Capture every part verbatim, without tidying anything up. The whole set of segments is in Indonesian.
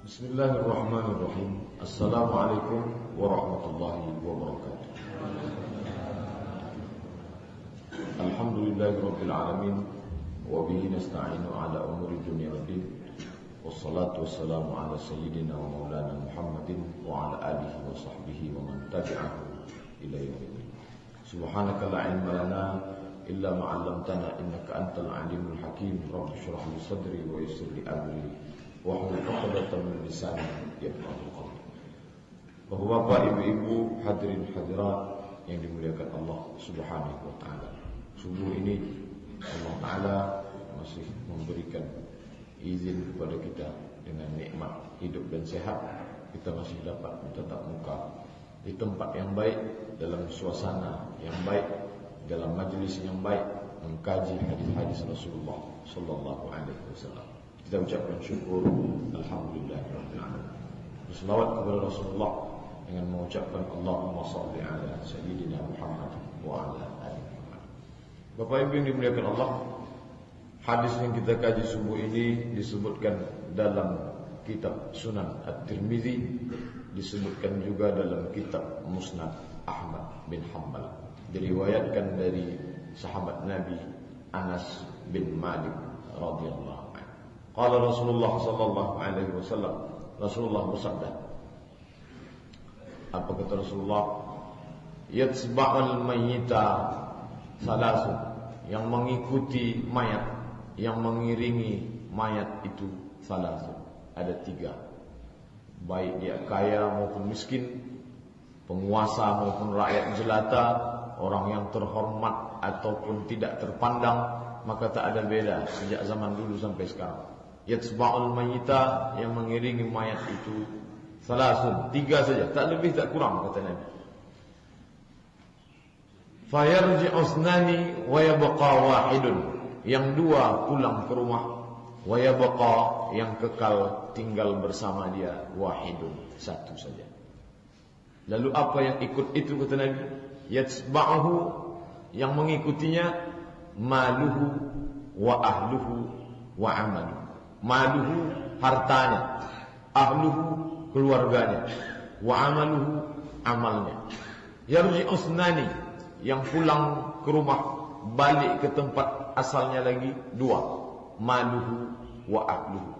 Bismillahirrahmanirrahim. Assalamualaikum warahmatullahi wabarakatuh. Alhamdulillahirabbil alamin wa bihi nasta'inu ala umuri dunya waddin. Wassalatu wassalamu ala sayyidina wa maulana Muhammadin wa ala alihi wa sahbihi wa man tabi'ahu ila yaumil. Subhanaka la ilma lana illa ma 'allamtana innaka antal alimul hakim. Rabbi shrah li sadri wa yassir li amri wahlul 'uqdatam min lisani yafqahu qawli. Bapak-bapak, ibu-ibu, hadirin hadirat yang dimuliakan Allah Subhanahu wa taala. Subuh ini Allah taala masih memberikan izin kepada kita dengan nikmat hidup dan sehat. Kita masih dapat bertatap muka di tempat yang baik, dalam suasana yang baik, dalam majlis yang baik, mengkaji hadis-hadis Rasulullah sallallahu alaihi wasallam. Kita ucapkan syukur alhamdulillahirabbil alamin. Berselawat kepada Rasulullah dengan mengucapkan Allahumma shalli ala sayyidina Muhammad wa ala ali Muhammad. Bapak Ibu yang dimuliakan Allah, hadis yang kita kaji subuh ini disebutkan dalam kitab Sunan At-Tirmizi, disebutkan juga dalam kitab Musnad Ahmad bin Hanbal. Diriwayatkan dari sahabat Nabi Anas bin Malik radhiyallahu anhu. Qala Rasulullah sallallahu alaihi wasallam, Rasulullah bersabda, apa kata Rasulullah? Yatsba'ul mayyita salasun, yang mengikuti mayat, yang mengiringi mayat itu salasun, ada tiga. Baik dia kaya maupun miskin, penguasa maupun rakyat jelata, orang yang terhormat ataupun tidak terpandang, maka tak ada beda sejak zaman dulu sampai sekarang. Yatsba'ul mayyita, yang mengiringi mayat itu salasun, tiga saja, tak lebih tak kurang, kata Nabi. Fayarji'u isnani wa yabqa wahidun, yang dua pulang ke rumah, wa yabqa, yang kekal tinggal bersama dia, wahidun, satu saja. Lalu apa yang ikut itu, kata Nabi? Yatsba'uhu, yang mengikutinya, maluhu wa ahluhu wa amaluhu. Maluhu, hartanya, ahluhu, keluarganya, wa amaluhu, amalnya. Yarji'u isnani, yang pulang ke rumah, balik ke tempat asalnya lagi, dua, maluhu wa ahluhu,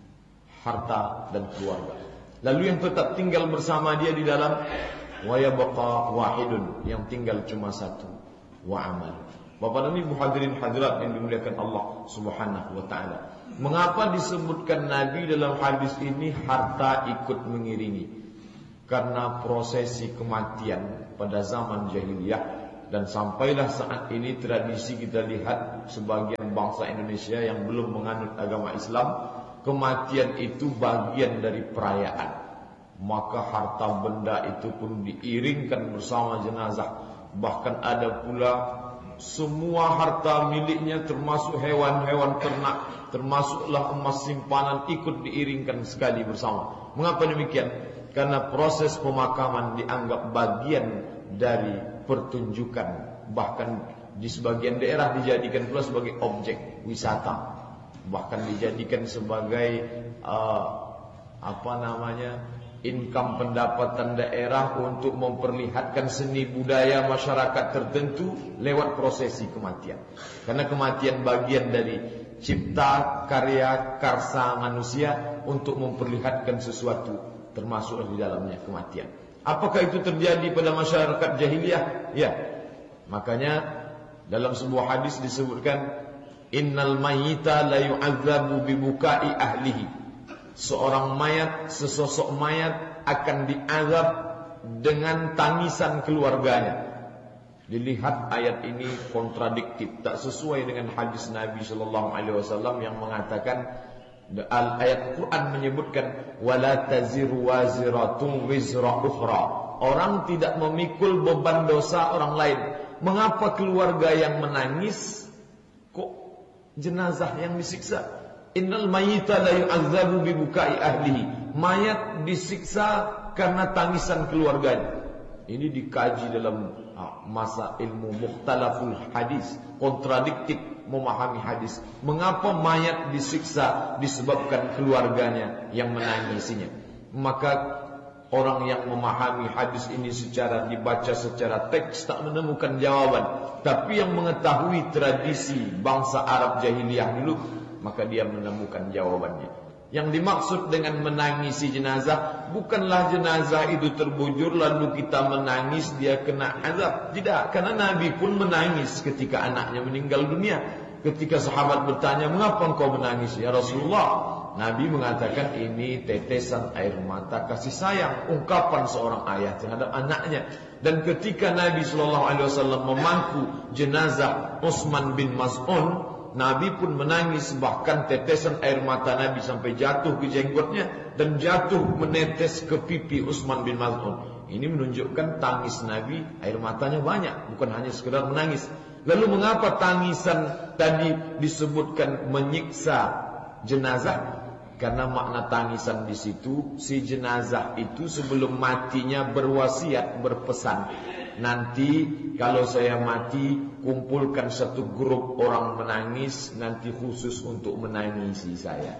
harta dan keluarga. Lalu yang tetap tinggal bersama dia di dalam, wa yabqa wahidun, yang tinggal cuma satu, wa amal. Bapak dan Ibu hadirin hadirat yang dimuliakan Allah Subhanahu wa taala. Mengapa disebutkan Nabi dalam hadis ini harta ikut mengiringi? Karena prosesi kematian pada zaman jahiliyah, dan sampailah saat ini tradisi kita lihat sebagian bangsa Indonesia yang belum menganut agama Islam, kematian itu bagian dari perayaan. Maka harta benda itu pun diiringkan bersama jenazah. Bahkan ada pula semua harta miliknya, termasuk hewan-hewan ternak, termasuklah emas simpanan, ikut diiringkan sekali bersama. Mengapa demikian? Karena proses pemakaman dianggap bagian dari pertunjukan. Bahkan di sebagian daerah dijadikan pula sebagai objek wisata, bahkan dijadikan sebagai uh, apa namanya income, pendapatan daerah untuk memperlihatkan seni budaya masyarakat tertentu lewat prosesi kematian. Karena kematian bagian dari cipta karya karsa manusia untuk memperlihatkan sesuatu, termasuk di dalamnya kematian. Apakah itu terjadi pada masyarakat jahiliyah? Ya. Makanya dalam sebuah hadis disebutkan, innal mayyita la yu'adzabu bibukai ahlihi. Seorang mayat, sesosok mayat akan diazab dengan tangisan keluarganya. Dilihat ayat ini kontradiktif, tak sesuai dengan hadis Nabi sallallahu alaihi wasallam yang mengatakan, ayat Quran menyebutkan wala taziru waziratun wizra ukhra. Orang tidak memikul beban dosa orang lain. Mengapa keluarga yang menangis, kok jenazah yang disiksa? Innal mayyita la yu'adzabu bi bukai ahlihi. Mayat disiksa karena tangisan keluarganya. Ini dikaji dalam masa ilmu mukhtalaful hadis, kontradiktif memahami hadis. Mengapa mayat disiksa? Disebabkan keluarganya yang menangisinya. Maka orang yang memahami hadis ini secara dibaca secara teks tak menemukan jawaban. Tapi yang mengetahui tradisi bangsa Arab jahiliyah dulu, maka dia menemukan jawabannya. Yang dimaksud dengan menangisi jenazah, bukanlah jenazah itu terbujur lalu kita menangis dia kena azab. Tidak, karena Nabi pun menangis ketika anaknya meninggal dunia. Ketika sahabat bertanya, mengapa engkau menangis ya Rasulullah? Nabi mengatakan, ini tetesan air mata kasih sayang, ungkapan seorang ayah terhadap anaknya. Dan ketika Nabi shallallahu alaihi wasallam memangku jenazah Utsman bin Maz'un, Nabi pun menangis, bahkan tetesan air mata Nabi sampai jatuh ke jenggotnya dan jatuh menetes ke pipi Utsman bin Maz'un. Ini menunjukkan tangis Nabi, air matanya banyak, bukan hanya sekedar menangis. Lalu mengapa tangisan tadi disebutkan menyiksa jenazah? Karena makna tangisan di situ, si jenazah itu sebelum matinya berwasiat, berpesan, nanti kalau saya mati, kumpulkan satu grup orang menangis, nanti khusus untuk menangisi saya.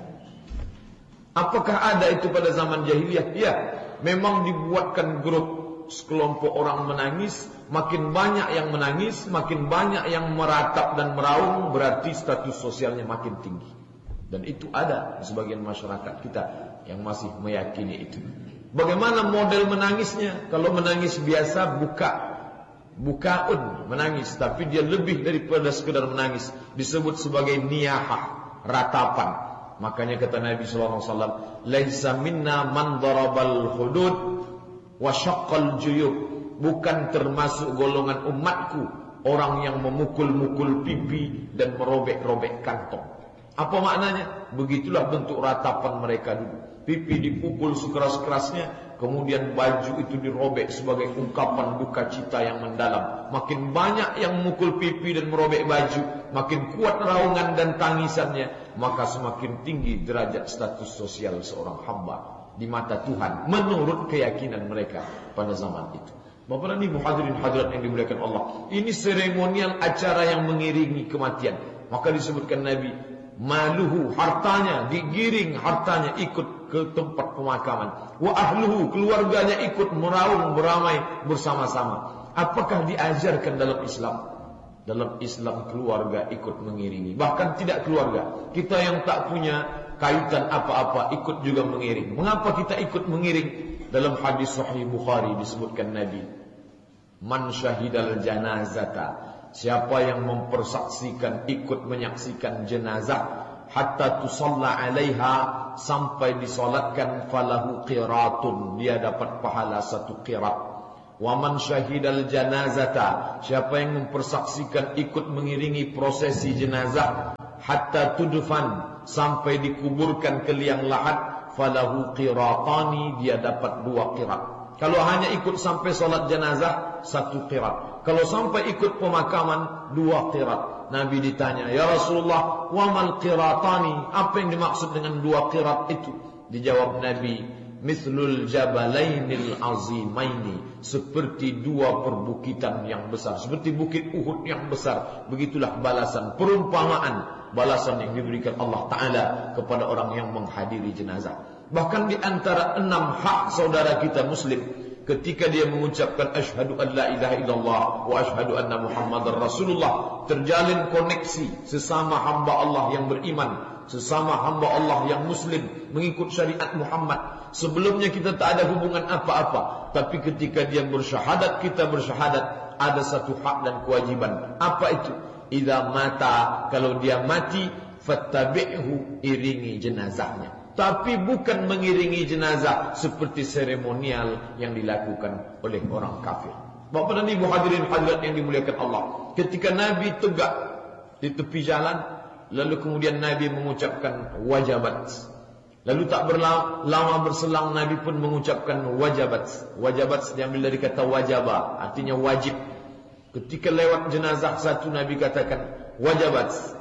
Apakah ada itu pada zaman jahiliyah? Ya, memang dibuatkan grup sekelompok orang menangis. Makin banyak yang menangis, makin banyak yang meratap dan meraung, berarti status sosialnya makin tinggi. Dan itu ada di sebagian masyarakat kita yang masih meyakini itu. Bagaimana model menangisnya? Kalau menangis biasa, buka bukaun menangis, tapi dia lebih daripada sekedar menangis, disebut sebagai niyahah, ratapan. Makanya kata Nabi sallallahu alaihi wasallam, laisa minna man darabal hudud wa syaqqal juyub. Bukan termasuk golongan umatku orang yang memukul-mukul pipi dan merobek-robek kantong. Apa maknanya? Begitulah bentuk ratapan mereka dulu. Pipi dipukul sekeras-kerasnya, kemudian baju itu dirobek sebagai ungkapan duka cita yang mendalam. Makin banyak yang memukul pipi dan merobek baju, makin kuat raungan dan tangisannya, maka semakin tinggi derajat status sosial seorang hamba di mata Tuhan menurut keyakinan mereka pada zaman itu. Bapak dan Ibu hadirin hadirat yang dimuliakan Allah, ini seremonial acara yang mengiringi kematian. Maka disebutkan Nabi, maluhu, hartanya, digiring hartanya ikut ke tempat pemakaman. Wa ahluhu, keluarganya ikut meraung, beramai bersama-sama. Apakah diajarkan dalam Islam? Dalam Islam keluarga ikut mengiringi. Bahkan tidak keluarga, kita yang tak punya kaitan apa-apa ikut juga mengiring. Mengapa kita ikut mengiring? Dalam hadis Sahih Bukhari disebutkan Nabi, man syahidal janazata, siapa yang mempersaksikan, ikut menyaksikan jenazah, hatta tusalla alaiha, sampai disolatkan, falahu qiratun, dia dapat pahala satu qirat. Wa man syahidal janazata, siapa yang mempersaksikan, ikut mengiringi prosesi jenazah, hatta tudfan, sampai dikuburkan ke liang lahat, falahu qiratani, dia dapat dua qirat. Kalau hanya ikut sampai solat jenazah, satu qirat. Kalau sampai ikut pemakaman, dua qirat. Nabi ditanya, ya Rasulullah, wa mal qiratani, apa yang dimaksud dengan dua qirat itu? Dijawab Nabi, mithlul jabalainil azimaini, seperti dua perbukitan yang besar, seperti bukit Uhud yang besar. Begitulah balasan, perumpamaan balasan yang diberikan Allah Ta'ala kepada orang yang menghadiri jenazah. Bahkan di antara enam hak saudara kita muslim, ketika dia mengucapkan asyhadu an la ilaha illallah wa asyhadu anna muhammadar rasulullah, terjalin koneksi sesama hamba Allah yang beriman, sesama hamba Allah yang muslim, mengikut syariat Muhammad. Sebelumnya kita tak ada hubungan apa-apa, tapi ketika dia bersyahadat, kita bersyahadat, ada satu hak dan kewajiban. Apa itu? Idza mata, kalau dia mati, fattabi'hu, iringi jenazahnya. Tapi bukan mengiringi jenazah seperti seremonial yang dilakukan oleh orang kafir. Bapak dan Ibu hadirin hadirat yang dimuliakan Allah, ketika Nabi tegak di tepi jalan, lalu kemudian Nabi mengucapkan wajabat. Lalu tak berlama berselang Nabi pun mengucapkan wajabat. Wajabat diambil dari kata wajaba, artinya wajib. Ketika lewat jenazah satu, Nabi katakan wajabat.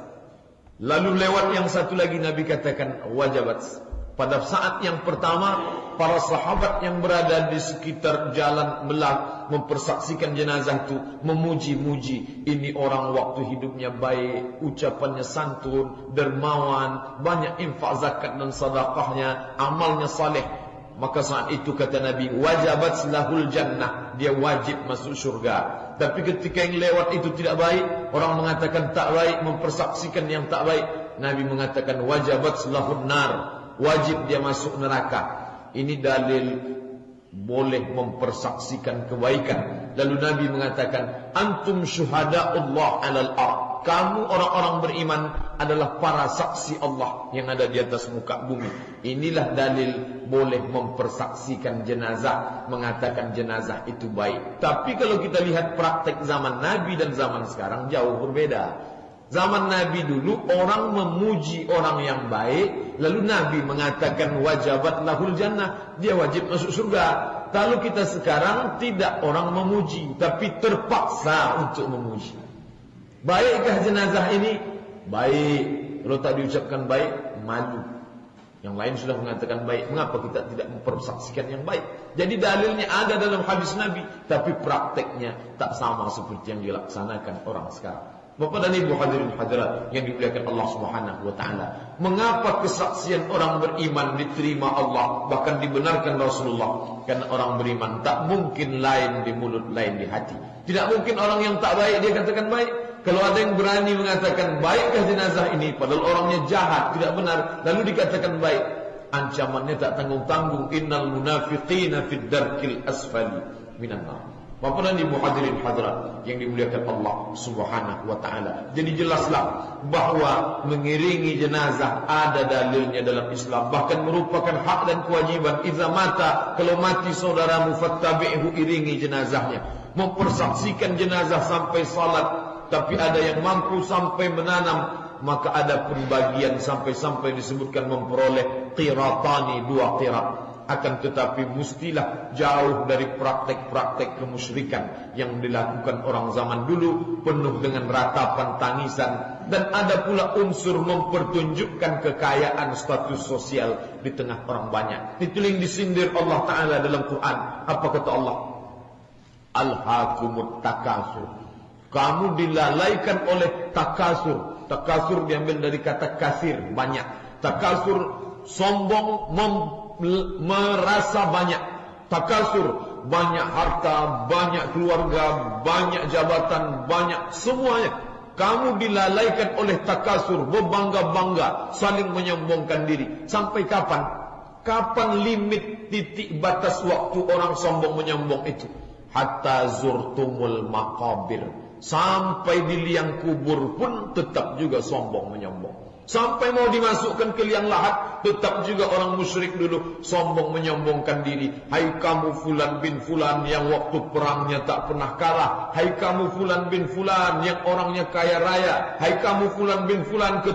Lalu lewat yang satu lagi, Nabi katakan wajabat. Pada saat yang pertama, para sahabat yang berada di sekitar jalan mempersaksikan jenazah itu, memuji-muji. Ini orang waktu hidupnya baik, ucapannya santun, dermawan, banyak infak zakat dan sedekahnya, amalnya saleh. Maka saat itu kata Nabi, wajabat lahul jannah, dia wajib masuk surga. Tapi ketika yang lewat itu tidak baik, orang mengatakan tak baik, mempersaksikan yang tak baik, Nabi mengatakan wajabat lahun nar, wajib dia masuk neraka. Ini dalil boleh mempersaksikan kebaikan. Lalu Nabi mengatakan, antum syuhada'ullah alal ard. Kamu orang-orang beriman adalah para saksi Allah yang ada di atas muka bumi. Inilah dalil boleh mempersaksikan jenazah, mengatakan jenazah itu baik. Tapi kalau kita lihat praktek zaman Nabi dan zaman sekarang jauh berbeda. Zaman Nabi dulu orang memuji orang yang baik, lalu Nabi mengatakan wajabat lahul jannah, dia wajib masuk surga. Kalau kita sekarang tidak orang memuji, tapi terpaksa untuk memuji. Baikkah jenazah ini? Baik. Kalau tak diucapkan baik, malu. Yang lain sudah mengatakan baik. Mengapa kita tidak mempersaksikan yang baik? Jadi dalilnya ada dalam hadis Nabi, tapi prakteknya tak sama seperti yang dilaksanakan orang sekarang. Bapak dan Ibu hadirin hadirat yang dimuliakan Allah Subhanahu wa taala, mengapa kesaksian orang beriman diterima Allah, bahkan dibenarkan Rasulullah? Karena orang beriman tak mungkin lain di mulut, lain di hati. Tidak mungkin orang yang tak baik dia katakan baik. Kalau ada yang berani mengatakan baikkah jenazah ini, padahal orangnya jahat, tidak benar, lalu dikatakan baik, ancamannya tak tanggung-tanggung. Innal munafiqina fid darkil asfali minan nar. Bapak dan Ibu hadirin hadirat yang dimuliakan Allah Subhanahu wa taala. Jadi jelaslah bahwa mengiringi jenazah ada dalilnya dalam Islam, bahkan merupakan hak dan kewajiban. Idza mata, kalau mati saudaramu, fattabi'hu, iringi jenazahnya. Mempersaksikan jenazah sampai salat, tapi ada yang mampu sampai menanam, maka ada pembagian sampai-sampai disebutkan memperoleh qiratani, dua qirat. Akan tetapi mestilah jauh dari praktek-praktek kemusyrikan yang dilakukan orang zaman dulu, penuh dengan ratapan tangisan. Dan ada pula unsur mempertunjukkan kekayaan status sosial di tengah orang banyak. Itu yang disindir Allah Ta'ala dalam Quran. Apa kata Allah? Alhaakumut takasur. Kamu dilalaikan oleh takasur. Takasur diambil dari kata kasir, banyak. Takasur sombong, mem merasa banyak. Takasur, banyak harta, banyak keluarga, banyak jabatan, banyak semuanya. Kamu dilalaikan oleh takasur, berbangga-bangga, saling menyombongkan diri. Sampai kapan? Kapan limit titik batas waktu orang sombong menyombong itu? Hatta zurtumul maqabir. Sampai di liang kubur pun tetap juga sombong menyombong. Sampai mau dimasukkan ke liang lahat, tetap juga orang musyrik dulu sombong menyombongkan diri. Hai kamu fulan bin fulan yang waktu perangnya tak pernah kalah. Hai kamu fulan bin fulan yang orangnya kaya raya. Hai kamu fulan bin fulan